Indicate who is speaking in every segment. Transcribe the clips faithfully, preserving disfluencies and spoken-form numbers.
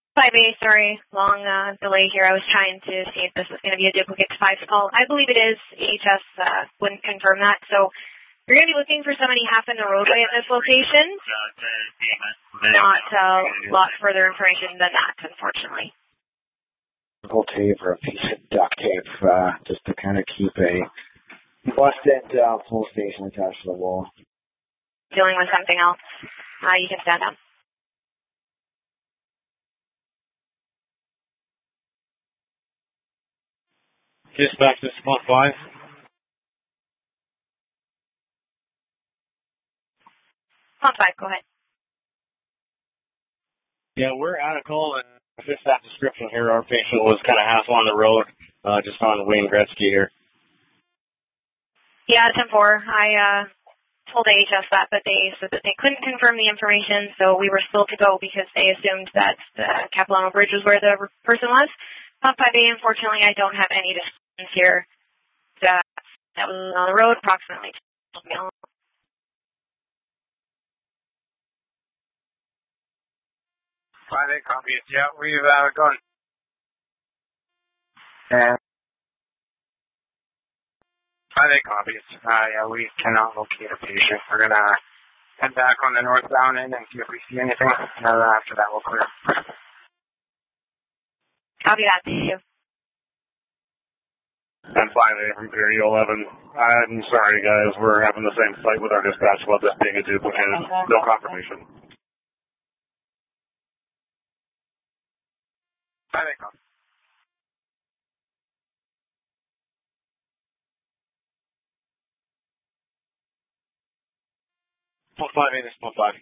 Speaker 1: five A, sorry, long uh, delay here. I was trying to see if this was going to be a duplicate to five's call. I believe it is. A H S uh, wouldn't confirm that. So you're going to be looking for somebody half in the roadway at this location. Not uh, a lot further information than that, unfortunately.
Speaker 2: Pull tape or a piece of duct tape uh, just to kind of keep a busted uh, pull station attached to the wall.
Speaker 1: Dealing with something else. Uh, you can stand up.
Speaker 3: Dispatch, this is Pump five.
Speaker 1: Pump five, go ahead.
Speaker 3: Yeah, we're out of call and fits that description here. Our patient was kind of half on the road, uh, just on Wayne Gretzky here.
Speaker 1: Yeah, ten four. I uh, told A H S that, but they said that they couldn't confirm the information, so we were still to go because they assumed that the Capilano Bridge was where the person was. Pump five A, unfortunately, I don't have any distance here. That, that was on the road approximately twelve miles.
Speaker 4: five A copies. Yeah, we've uh, gone. And five A copies. Uh, yeah, we cannot locate a patient. We're going to head back on the northbound end and see if we see anything. And uh, after that, we'll clear.
Speaker 1: Copy that. Thank you.
Speaker 3: And five A from Perry eleven. I'm sorry, guys. We're having the same fight with our dispatch about this being a duplicate. No confirmation.
Speaker 4: five A copies.
Speaker 3: Pump five A, this is Pump five.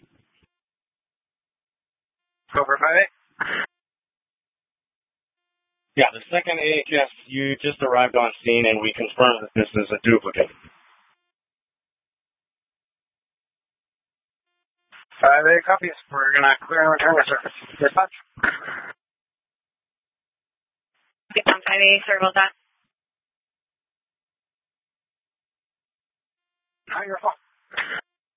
Speaker 4: Go for five A.
Speaker 3: Yeah, the second A H S, you just arrived on scene and we confirmed that this is a duplicate.
Speaker 4: five A copies. We're going to clear and return to service. Dispatch.
Speaker 1: Okay, Pump five A, sorry about that.
Speaker 4: Hi, your phone.